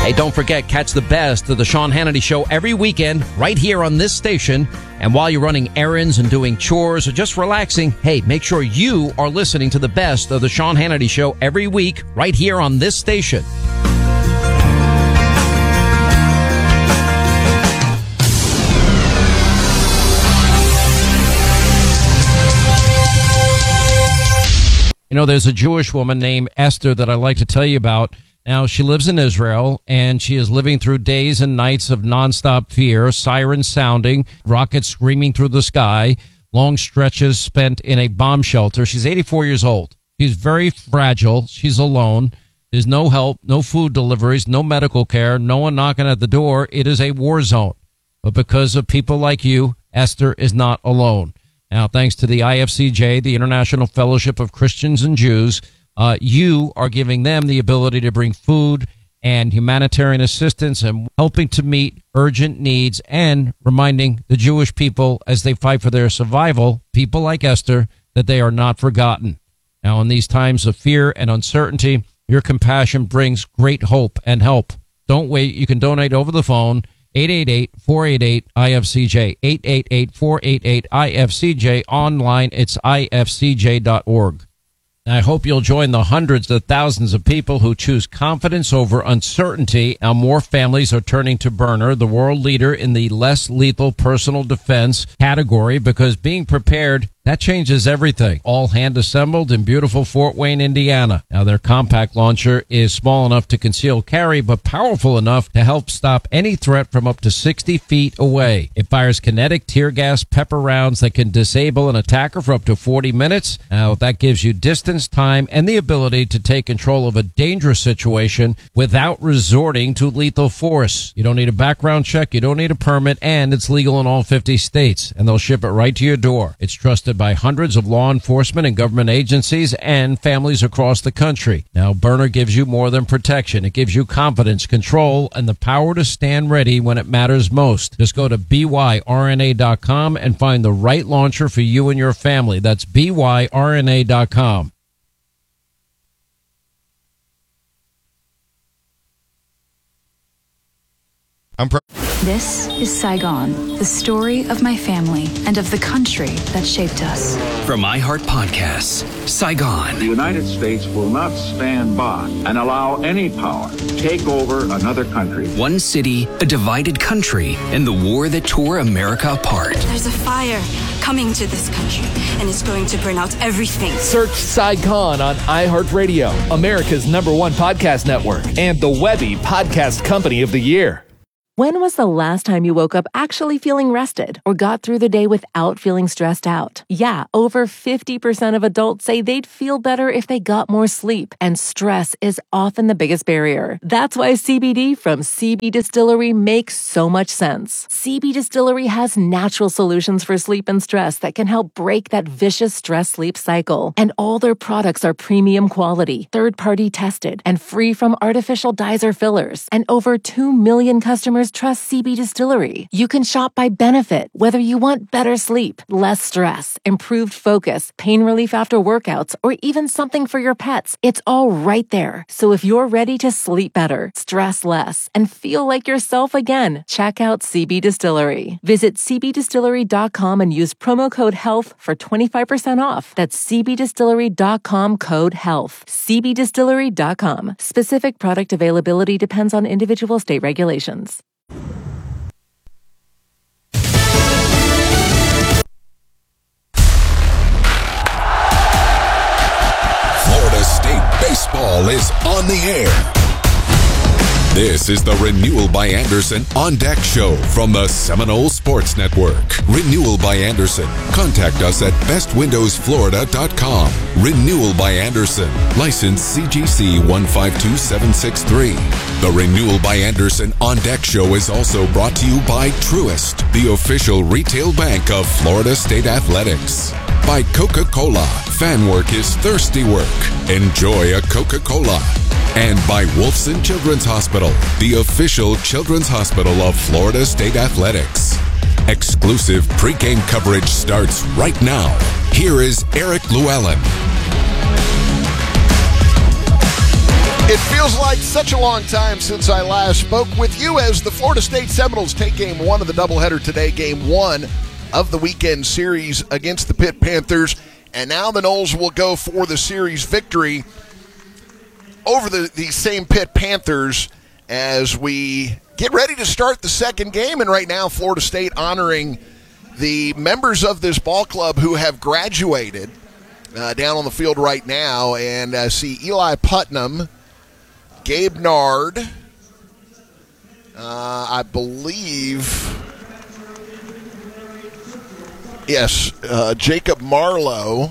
Hey, don't forget, catch the best of the Sean Hannity Show every weekend right here on this station. And while you're running errands and doing chores or just relaxing, hey, make sure you are listening to the best of the Sean Hannity Show every week right here on this station. You know, there's a Jewish woman named Esther that I'd like to tell you about. Now, she lives in Israel, and she is living through days and nights of nonstop fear, sirens sounding, rockets screaming through the sky, long stretches spent in a bomb shelter. She's 84 years old. She's very fragile. She's alone. There's no help, no food deliveries, no medical care, no one knocking at the door. It is a war zone. But because of people like you, Esther is not alone. Now, thanks to the IFCJ, the International Fellowship of Christians and Jews, you are giving them the ability to bring food and humanitarian assistance and helping to meet urgent needs and reminding the Jewish people as they fight for their survival, people like Esther, that they are not forgotten. Now, in these times of fear and uncertainty, your compassion brings great hope and help. Don't wait. You can donate over the phone, 888-488-IFCJ, 888-488-IFCJ. Online, it's ifcj.org. I hope you'll join the hundreds of thousands of people who choose confidence over uncertainty. Now, more families are turning to Byrna, the world leader in the less lethal personal defense category, because being prepared, that changes everything. All hand assembled in beautiful Fort Wayne, Indiana. Now, their compact launcher is small enough to conceal carry, but powerful enough to help stop any threat from up to 60 feet away. It fires kinetic tear gas pepper rounds that can disable an attacker for up to 40 minutes. Now, that gives you distance, time, and the ability to take control of a dangerous situation without resorting to lethal force. You don't need a background check, you don't need a permit, and it's legal in all 50 states, and they'll ship it right to your door. It's trusted by hundreds of law enforcement and government agencies and families across the country. Now, Byrna gives you more than protection. It gives you confidence, control, and the power to stand ready when it matters most. Just go to byrna.com and find the right launcher for you and your family. That's byrna.com. This is Saigon, the story of my family and of the country that shaped us. From iHeart Podcasts, Saigon. The United States will not stand by and allow any power to take over another country. One city, a divided country, and the war that tore America apart. There's a fire coming to this country, and it's going to burn out everything. Search Saigon on iHeartRadio, America's #1 podcast network, and the Webby Podcast Company of the Year. When was the last time you woke up actually feeling rested or got through the day without feeling stressed out? Yeah, over 50% of adults say they'd feel better if they got more sleep, and stress is often the biggest barrier. That's why CBD from CB Distillery makes so much sense. CB Distillery has natural solutions for sleep and stress that can help break that vicious stress-sleep cycle. And all their products are premium quality, third-party tested, and free from artificial dyes or fillers. And over 2 million customers trust CB Distillery. You can shop by benefit, whether you want better sleep, less stress, improved focus, pain relief after workouts, or even something for your pets. It's all right there. So if you're ready to sleep better, stress less, and feel like yourself again, check out CB Distillery. Visit cbdistillery.com and use promo code HEALTH for 25% off. That's cbdistillery.com, code HEALTH. cbdistillery.com. Specific product availability depends on individual state regulations. Florida State baseball is on the air. This is the Renewal by Anderson On Deck show from the Seminole Sports Network. Renewal by Anderson. Contact us at bestwindowsflorida.com. Renewal by Anderson. License CGC 152763. The Renewal by Anderson On Deck show is also brought to you by Truist, the official retail bank of Florida State Athletics. By Coca-Cola. Fan work is thirsty work. Enjoy a Coca-Cola. And by Wolfson Children's Hospital, the official children's hospital of Florida State Athletics. Exclusive pregame coverage starts right now. Here is Eric Llewellyn. It feels like such a long time since I last spoke with you as the Florida State Seminoles take game one of the doubleheader today, game one of the weekend series against the Pitt Panthers. And now the Noles will go for the series victory over the same Pitt Panthers as we get ready to start the second game. And right now, Florida State honoring the members of this ball club who have graduated down on the field right now. And see Eli Putnam, Gabe Nard, I believe, yes, Jacob Marlowe,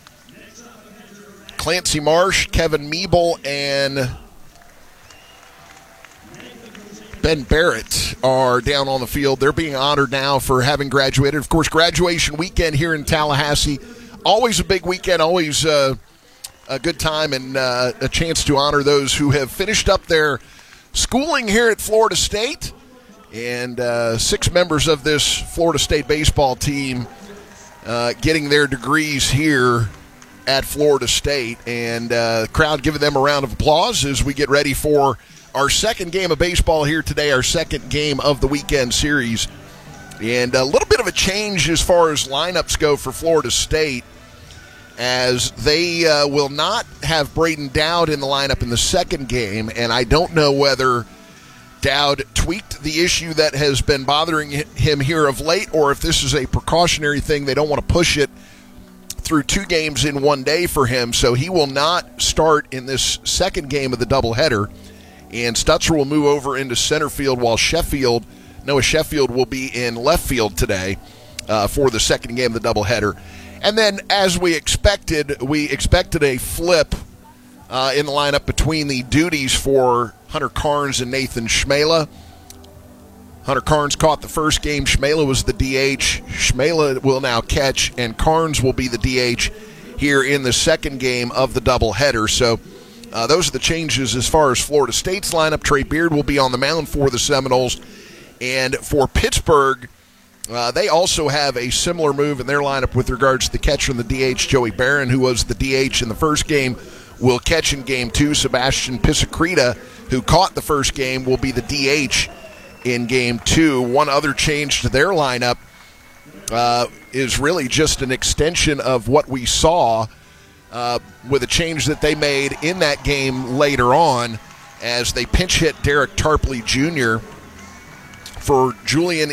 Clancy Marsh, Kevin Meeble, and Ben Barrett are down on the field. They're being honored now for having graduated. Of course, graduation weekend here in Tallahassee, always a big weekend, always a good time and a chance to honor those who have finished up their schooling here at Florida State. And 6 members of this Florida State baseball team getting their degrees here at Florida State. And the crowd giving them a round of applause as we get ready for our second game of baseball here today, our second game of the weekend series. And a little bit of a change as far as lineups go for Florida State, as they will not have Braden Dowd in the lineup in the second game. And I don't know whether Dowd tweaked the issue that has been bothering him here of late, or if this is a precautionary thing. They don't want to push it through 2 games in one day for him. So he will not start in this second game of the doubleheader. And Stutzer will move over into center field while Noah Sheffield will be in left field today for the second game of the doubleheader. And then, as we expected a flip in the lineup between the duties for Hunter Carnes and Nathan Schmela. Hunter Carnes caught the first game. Schmela was the DH. Schmela will now catch, and Carnes will be the DH here in the second game of the doubleheader. So those are the changes as far as Florida State's lineup. Trey Beard will be on the mound for the Seminoles. And for Pittsburgh, they also have a similar move in their lineup with regards to the catcher and the DH. Joey Barron, who was the DH in the first game, will catch in game 2. Sebastian Pisacreta, who caught the first game, will be the DH in game 2. One other change to their lineup is really just an extension of what we saw with a change that they made in that game later on, as they pinch hit Derek Tarpley Jr. for Julian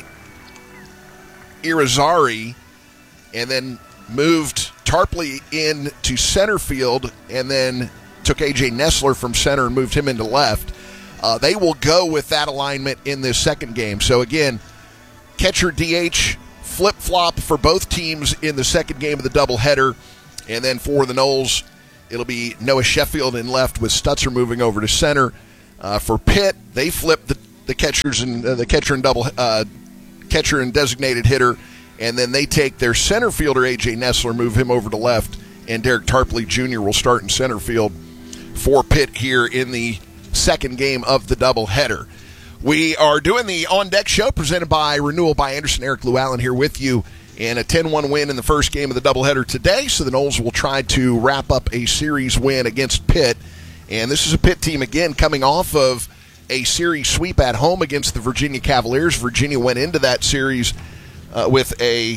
Irizarry, and then moved Tarpley in to center field, and then took A.J. Nessler from center and moved him into left. They will go with that alignment in this second game. So again, catcher DH flip-flop for both teams in the second game of the doubleheader. And then for the Noles, it'll be Noah Sheffield in left with Stutzer moving over to center. For Pitt, they flip the catchers and the catcher and designated hitter, and then they take their center fielder A.J. Nessler, move him over to left, and Derek Tarpley Jr. will start in center field for Pitt here in the second game of the doubleheader. We are doing the On Deck Show presented by Renewal by Anderson. Eric Llewellyn here with you, and a 10-1 win in the first game of the doubleheader today. So the Noles will try to wrap up a series win against Pitt. And this is a Pitt team, again, coming off of a series sweep at home against the Virginia Cavaliers. Virginia went into that series with a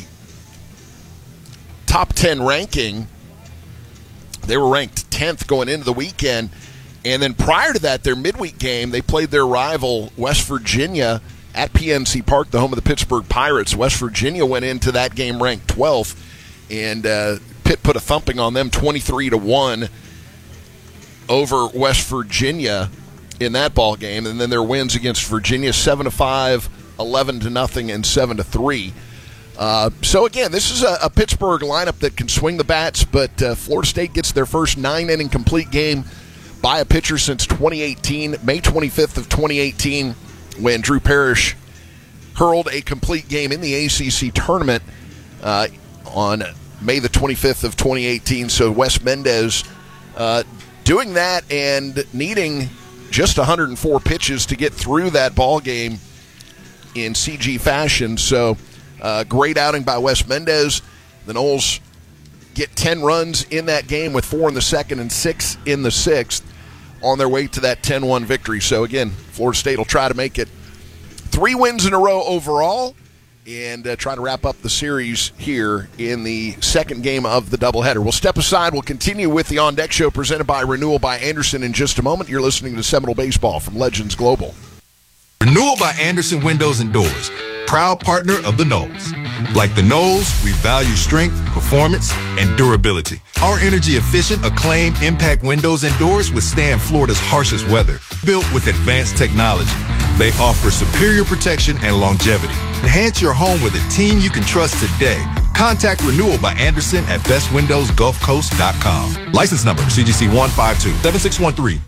top 10 ranking. They were ranked 10th going into the weekend. And then prior to that, their midweek game, they played their rival, West Virginia, at PNC Park, the home of the Pittsburgh Pirates. West Virginia went into that game ranked 12th, and Pitt put a thumping on them 23-1 over West Virginia in that ball game. And then their wins against Virginia, 7-5, 11-0, and 7-3. So again, this is a Pittsburgh lineup that can swing the bats, but Florida State gets their first 9-inning complete game by a pitcher since 2018, May 25th of 2018, when Drew Parrish hurled a complete game in the ACC tournament on May the 25th of 2018. So Wes Mendez doing that and needing just 104 pitches to get through that ball game in CG fashion. So great outing by Wes Mendez. The Noles get 10 runs in that game with 4 in the second and 6 in the sixth. on their way to that 10-1 victory. So, again, Florida State will try to make it 3 wins in a row overall and try to wrap up the series here in the second game of the doubleheader. We'll step aside. We'll continue with the On Deck Show presented by Renewal by Andersen in just a moment. You're listening to Seminole Baseball from Legends Global. Renewal by Andersen Windows and Doors, proud partner of the Noles. Like the Noles, we value strength, performance, and durability. Our energy-efficient, acclaimed impact windows and doors withstand Florida's harshest weather. Built with advanced technology, they offer superior protection and longevity. Enhance your home with a team you can trust today. Contact Renewal by Andersen at bestwindowsgulfcoast.com. License number CGC 1527613.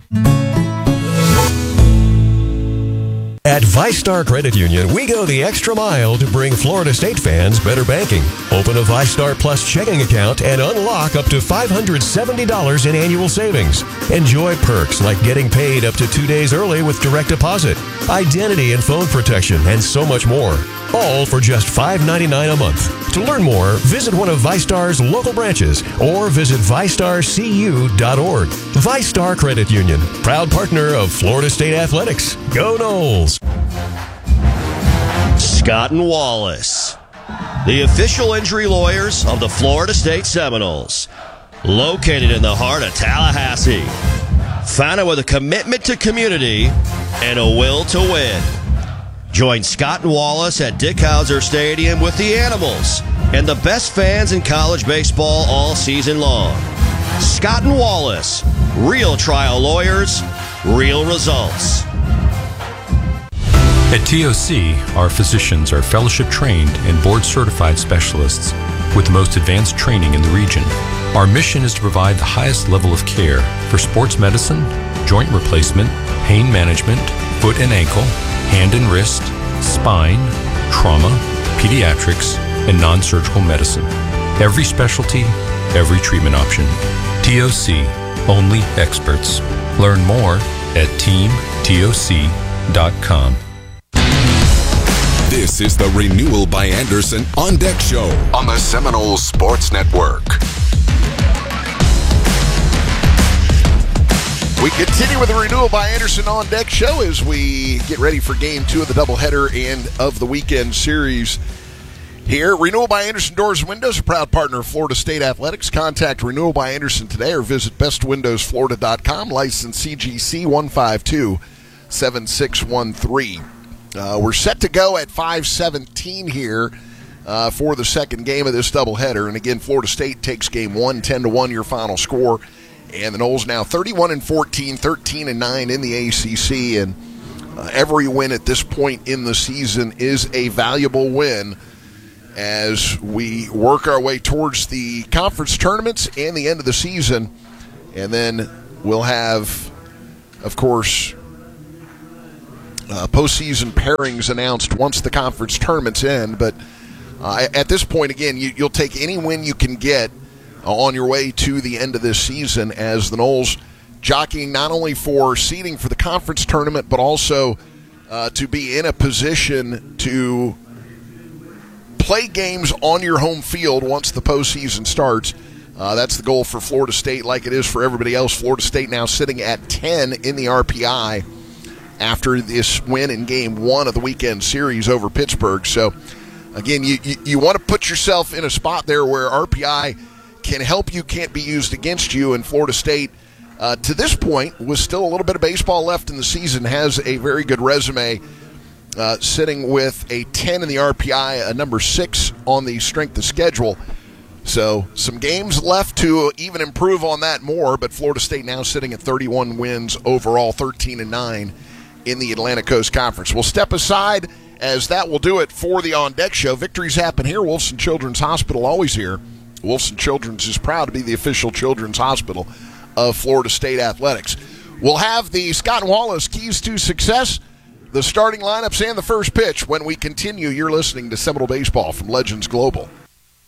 At VyStar Credit Union, we go the extra mile to bring Florida State fans better banking. Open a VyStar Plus checking account and unlock up to $570 in annual savings. Enjoy perks like getting paid up to 2 days early with direct deposit, identity and phone protection, and so much more. All for just $5.99 a month. To learn more, visit one of VyStar's local branches or visit VyStarCU.org. VyStar Credit Union, proud partner of Florida State Athletics. Go Noles! Scott and Wallace, the official injury lawyers of the Florida State Seminoles, located in the heart of Tallahassee. Founded with a commitment to community and a will to win. Join Scott and Wallace at Dick Howser Stadium with the Animals and the best fans in college baseball all season long. Scott and Wallace, real trial lawyers, real results. At TOC, our physicians are fellowship-trained and board-certified specialists with the most advanced training in the region. Our mission is to provide the highest level of care for sports medicine, joint replacement, pain management, foot and ankle, hand and wrist, spine, trauma, pediatrics, and non-surgical medicine. Every specialty, every treatment option. TOC, only experts. Learn more at teamtoc.com. This is the Renewal by Andersen On Deck Show on the Seminole Sports Network. We continue with the Renewal by Andersen On Deck Show as we get ready for Game 2 of the doubleheader and of the weekend series here. Renewal by Andersen Doors and Windows, a proud partner of Florida State Athletics. Contact Renewal by Andersen today or visit bestwindowsflorida.com. License CGC 1527613. We're set to go at 5:17 here for the second game of this doubleheader. And again, Florida State takes game 1, 10-1, your final score. And the Noles now 31-14, 13-9 in the ACC. And every win at this point in the season is a valuable win as we work our way towards the conference tournaments and the end of the season. And then we'll have, of course, postseason pairings announced once the conference tournaments end. But at this point, again, you'll take any win you can get on your way to the end of this season as the Noles jockeying not only for seeding for the conference tournament, but also to be in a position to play games on your home field once the postseason starts. That's the goal for Florida State, like it is for everybody else. Florida State now sitting at 10 in the RPI after this win in Game 1 of the weekend series over Pittsburgh. So, again, you want to put yourself in a spot there where RPI can help you, can't be used against you, and Florida State, to this point, with still a little bit of baseball left in the season, has a very good resume, sitting with a 10 in the RPI, a number 6 on the strength of schedule. So some games left to even improve on that more, but Florida State now sitting at 31 wins overall, 13-9 in the Atlantic Coast Conference. We'll step aside as that will do it for the On Deck Show. Victories happen here. Wolfson Children's Hospital always here. Wolfson Children's is proud to be the official children's hospital of Florida State Athletics. We'll have the Scott and Wallace Keys to Success, the starting lineups, and the first pitch when we continue. You're listening to Seminole Baseball from Legends Global.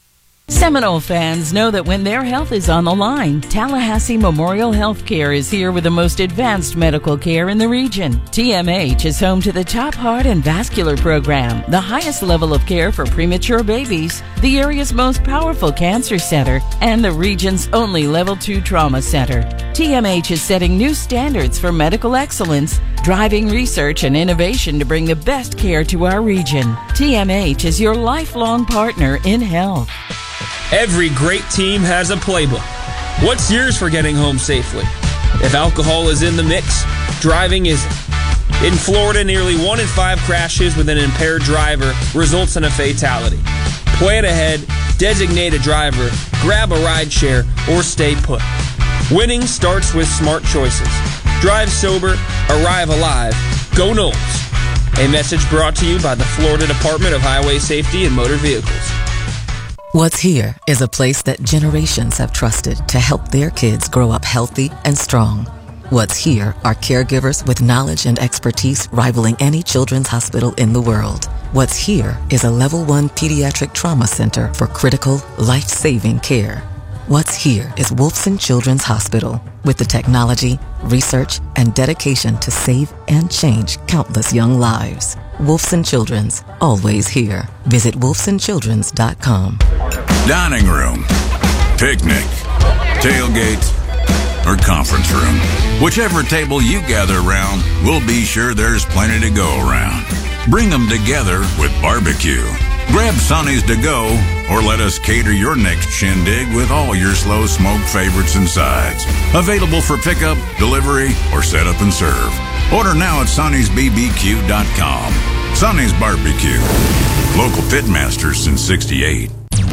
Seminole fans know that when their health is on the line, Tallahassee Memorial Healthcare is here with the most advanced medical care in the region. TMH is home to the top heart and vascular program, the highest level of care for premature babies, the area's most powerful cancer center, and the region's only Level 2 trauma center. TMH is setting new standards for medical excellence, driving research and innovation to bring the best care to our region. TMH is your lifelong partner in health. Every great team has a playbook. What's yours for getting home safely? If alcohol is in the mix, driving isn't. In Florida, nearly 1 in 5 crashes with an impaired driver results in a fatality. Plan ahead, designate a driver, grab a rideshare, or stay put. Winning starts with smart choices. Drive sober, arrive alive, go Noles. A message brought to you by the Florida Department of Highway Safety and Motor Vehicles. What's Here is a place that generations have trusted to help their kids grow up healthy and strong. What's Here are caregivers with knowledge and expertise rivaling any children's hospital in the world. What's Here is a Level 1 pediatric trauma center for critical, life-saving care. What's Here is Wolfson Children's Hospital with the technology, research, and dedication to save and change countless young lives. Wolfson Children's, always here. Visit wolfsonchildrens.com. Dining room, picnic, tailgate, or conference room. Whichever table you gather around, we'll be sure there's plenty to go around. Bring them together with barbecue. Grab Sonny's to go, or let us cater your next shindig with all your slow smoke favorites and sides. Available for pickup, delivery, or set up and serve. Order now at Sonny'sBBQ.com. Sonny's Barbecue. Local pitmaster since '68.